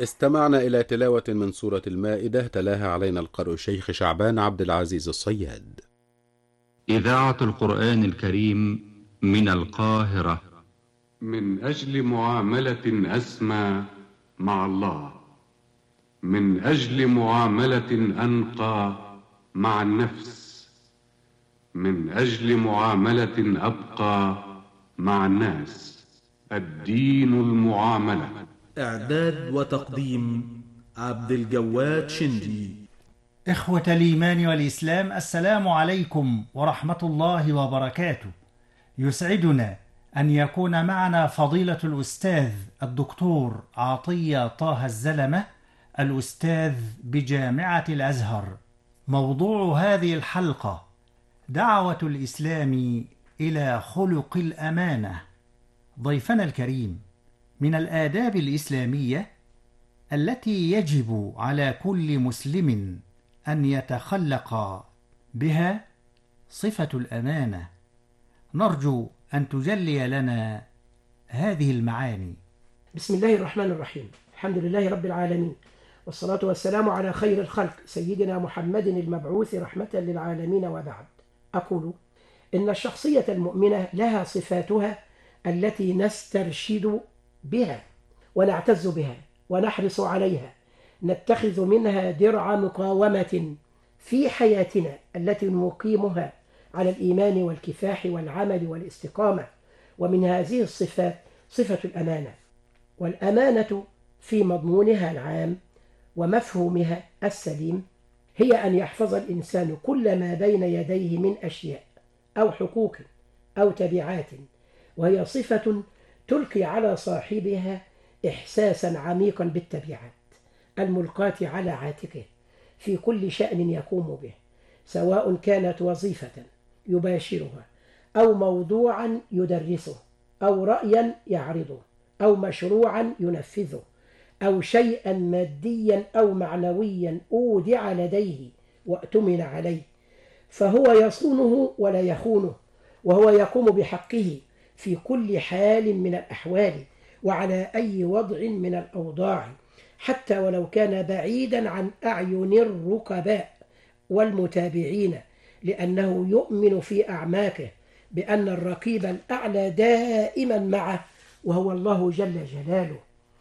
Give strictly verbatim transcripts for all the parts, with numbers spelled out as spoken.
استمعنا إلى تلاوة من سورة المائدة تلاها علينا القارئ الشيخ شعبان عبد العزيز الصياد. إذاعة القرآن الكريم من القاهرة. من أجل معاملة أسمى مع الله، من أجل معاملة أنقى مع النفس، من أجل معاملة أبقى مع الناس. الدين المعاملة. إعداد وتقديم عبد الجواد شندي. إخوة الإيمان والإسلام، السلام عليكم ورحمة الله وبركاته. يسعدنا أن يكون معنا فضيلة الأستاذ الدكتور عطية طه الزلمة، الأستاذ بجامعة الأزهر. موضوع هذه الحلقة: دعوة الإسلام إلى خلق الأمانة. ضيفنا الكريم، من الآداب الإسلامية التي يجب على كل مسلم أن يتخلق بها صفة الأمانة. نرجو أن تجلي لنا هذه المعاني. بسم الله الرحمن الرحيم. الحمد لله رب العالمين، والصلاة والسلام على خير الخلق سيدنا محمد المبعوث رحمة للعالمين، وبعد. أقول إن الشخصية المؤمنة لها صفاتها التي نسترشد بها ونعتز بها ونحرص عليها، نتخذ منها درع مقاومة في حياتنا التي نقيمها على الإيمان والكفاح والعمل والاستقامة. ومن هذه الصفات صفة الأمانة. والأمانة في مضمونها العام ومفهومها السليم هي أن يحفظ الإنسان كل ما بين يديه من أشياء أو حقوق أو تبعات، وهي صفة تلقي على صاحبها إحساسا عميقا بالتبعات الملقاة على عاتقه في كل شأن يقوم به، سواء كانت وظيفة يباشرها أو موضوعا يدرسه أو رأيا يعرضه أو مشروعا ينفذه أو شيئا ماديا أو معنويا أودع لديه وأتمن عليه، فهو يصونه ولا يخونه، وهو يقوم بحقه في كل حال من الأحوال وعلى أي وضع من الأوضاع، حتى ولو كان بعيدا عن أعين الركباء والمتابعين، لأنه يؤمن في أعماقه بأن الرقيب الأعلى دائما معه، وهو الله جل جلاله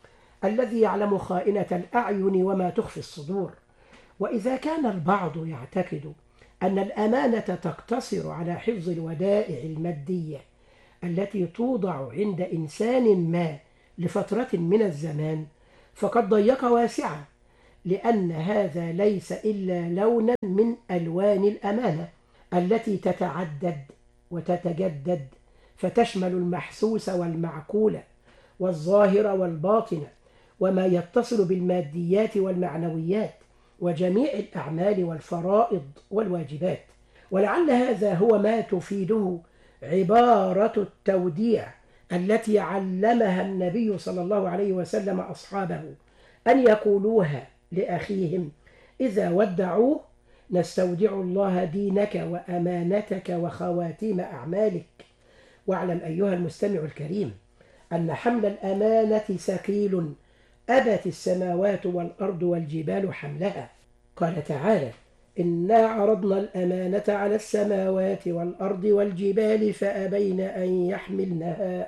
الذي يعلم خائنة الأعين وما تخفي الصدور. وإذا كان البعض يعتقد أن الأمانة تقتصر على حفظ الودائع المادية التي توضع عند إنسان ما لفترة من الزمان، فقد ضيق واسعة، لأن هذا ليس إلا لونا من ألوان الأمانة التي تتعدد وتتجدد، فتشمل المحسوس والمعقول والظاهر والباطن، وما يتصل بالماديات والمعنويات وجميع الأعمال والفرائض والواجبات. ولعل هذا هو ما تفيده عبارة التوديع التي علمها النبي صلى الله عليه وسلم أصحابه أن يقولوها لأخيهم إذا ودعوه: نستودع الله دينك وأمانتك وخواتيم أعمالك. واعلم أيها المستمع الكريم أن حمل الأمانة ثقيل، أبت السماوات والأرض والجبال حملها. قال تعالى: إنا عرضنا الأمانة على السماوات والأرض والجبال فأبين أن يحملنها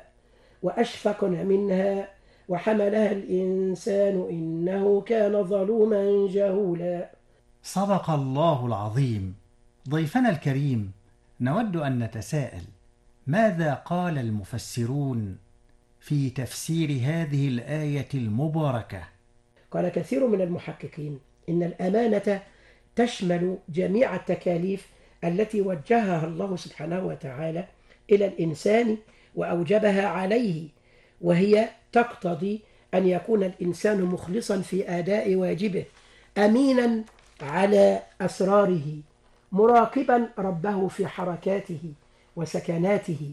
وأشفقن منها وحملها الإنسان إنه كان ظلوما جهولا. صدق الله العظيم. ضيفنا الكريم، نود أن نتساءل: ماذا قال المفسرون في تفسير هذه الآية المباركة؟ قال كثير من المحققين إن الأمانة تشمل جميع التكاليف التي وجهها الله سبحانه وتعالى إلى الإنسان وأوجبها عليه، وهي تقتضي أن يكون الإنسان مخلصا في أداء واجبه، أمينا على أسراره، مراقبا ربه في حركاته وسكناته،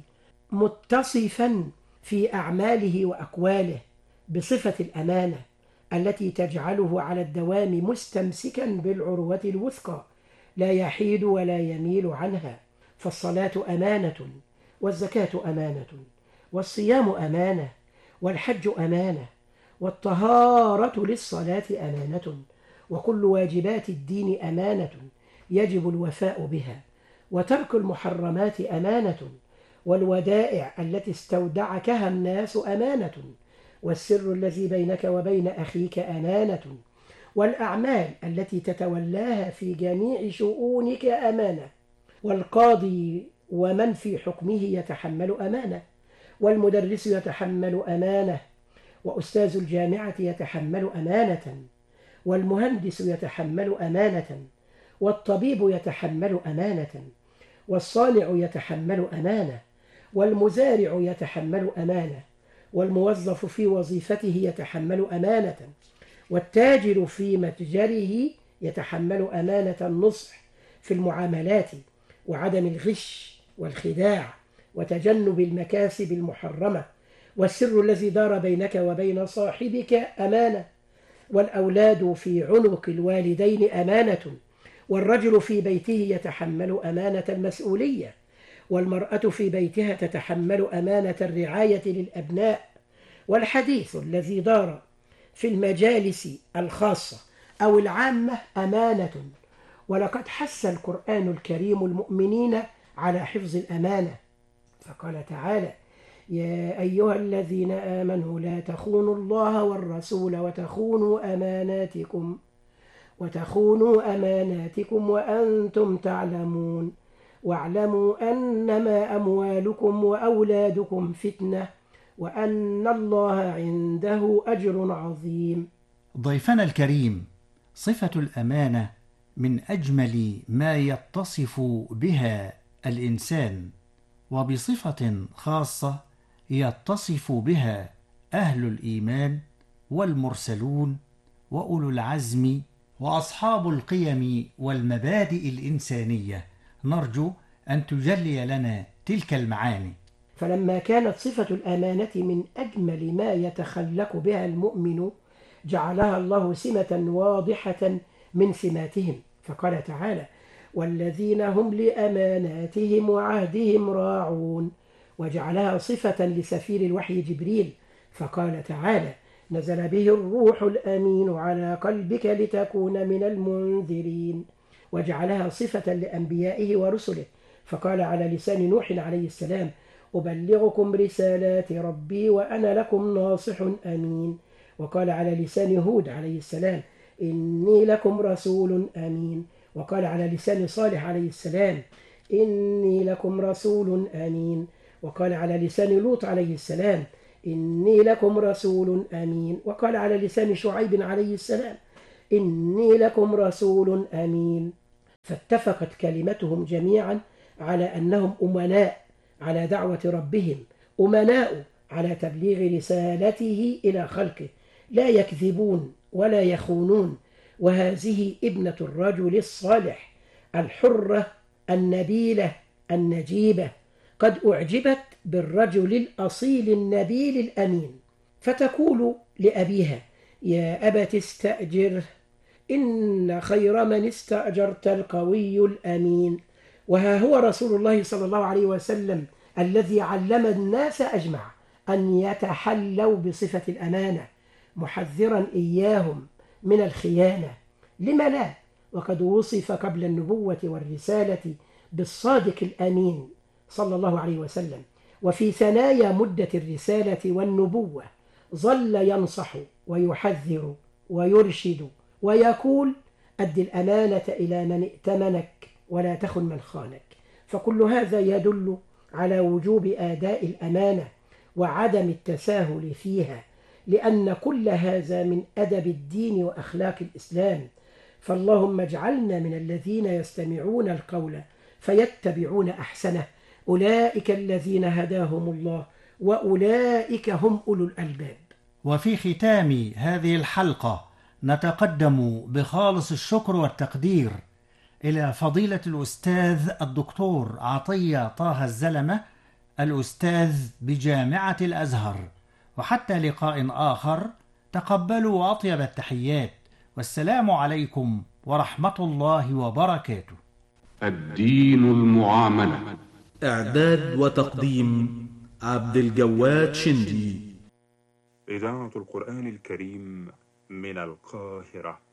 متصفا في أعماله وأقواله بصفة الأمانة التي تجعله على الدوام مستمسكا بالعروة الوثقى لا يحيد ولا يميل عنها. فالصلاة أمانة، والزكاة أمانة، والصيام أمانة، والحج أمانة، والطهارة للصلاة أمانة، وكل واجبات الدين أمانة يجب الوفاء بها، وترك المحرمات أمانة، والودائع التي استودعكها الناس أمانة، والسر الذي بينك وبين أخيك أمانة، والأعمال التي تتولاها في جميع شؤونك أمانة، والقاضي ومن في حكمه يتحمل أمانة، والمدرس يتحمل أمانة، وأستاذ الجامعة يتحمل أمانة، والمهندس يتحمل أمانة، والطبيب يتحمل أمانة، والصانع يتحمل أمانة، والمزارع يتحمل أمانة، والموظف في وظيفته يتحمل أمانة، والتاجر في متجره يتحمل أمانة النصح في المعاملات، وعدم الغش والخداع، وتجنب المكاسب المحرمة، والسر الذي دار بينك وبين صاحبك أمانة، والأولاد في عنق الوالدين أمانة، والرجل في بيته يتحمل أمانة المسؤولية، والمرأة في بيتها تتحمل أمانة الرعاية للأبناء، والحديث الذي دار في المجالس الخاصة أو العامة أمانة. ولقد حث القرآن الكريم المؤمنين على حفظ الأمانة، فقال تعالى: يا أيها الذين آمنوا لا تخونوا الله والرسول وتخونوا أماناتكم وتخونوا أماناتكم وأنتم تعلمون واعلموا أنما أموالكم وأولادكم فتنة وأن الله عنده أجر عظيم. ضيفنا الكريم، صفة الأمانة من أجمل ما يتصف بها الإنسان، وبصفة خاصة يتصف بها أهل الإيمان والمرسلون وأولو العزم وأصحاب القيم والمبادئ الإنسانية. نرجو أن تجلي لنا تلك المعاني. فلما كانت صفة الأمانة من أجمل ما يتخلق بها المؤمن جعلها الله سمة واضحة من سماتهم، فقال تعالى: والذين هم لأماناتهم وعهدهم راعون، وجعلها صفة لسفير الوحي جبريل، فقال تعالى: نزل به الروح الأمين على قلبك لتكون من المنذرين، وجعلها صفة لأنبيائه ورسله، فقال على لسان نوح عليه السلام: أبلغكم رسالات ربي وأنا لكم ناصح أمين، وقال على لسان هود عليه السلام: إني لكم رسول أمين، وقال على لسان صالح عليه السلام: إني لكم رسول أمين، وقال على لسان لوط عليه السلام: إني لكم رسول أمين، وقال على لسان شعيب عليه السلام: إني لكم رسول أمين. فاتفقت كلمتهم جميعا على أنهم أمناء على دعوة ربهم، أمناء على تبليغ رسالته إلى خلقه، لا يكذبون ولا يخونون. وهذه ابنة الرجل الصالح الحرة النبيلة النجيبة، قد أعجبت بالرجل الأصيل النبيل الأمين، فتقول لأبيها: يا أبت استأجره إن خير من استأجرت القوي الأمين. وها هو رسول الله صلى الله عليه وسلم الذي علم الناس أجمع أن يتحلوا بصفة الأمانة، محذرا إياهم من الخيانة. لما لا؟ وقد وصف قبل النبوة والرسالة بالصادق الأمين صلى الله عليه وسلم، وفي ثنايا مدة الرسالة والنبوة ظل ينصح ويحذر ويرشد ويقول: أد الأمانة إلى من ائتمنك ولا تخن من خانك. فكل هذا يدل على وجوب أداء الأمانة وعدم التساهل فيها، لأن كل هذا من أدب الدين وأخلاق الإسلام. فاللهم اجعلنا من الذين يستمعون القول فيتبعون أحسنه، أولئك الذين هداهم الله وأولئك هم أولو الألباب. وفي ختام هذه الحلقة نتقدم بخالص الشكر والتقدير إلى فضيلة الأستاذ الدكتور عطية طه الزلمة، الأستاذ بجامعة الأزهر. وحتى لقاء آخر، تقبلوا أطيب التحيات، والسلام عليكم ورحمة الله وبركاته. الدين المعاملة. إعداد وتقديم عبد الجواد شندي. إذاعة القرآن الكريم من القاهرة.